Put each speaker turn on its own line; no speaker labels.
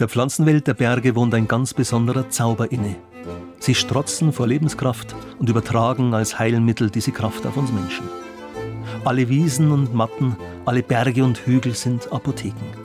Der Pflanzenwelt der Berge wohnt ein ganz besonderer Zauber inne. Sie strotzen vor Lebenskraft und übertragen als Heilmittel diese Kraft auf uns Menschen. Alle Wiesen und Matten, alle Berge und Hügel sind Apotheken.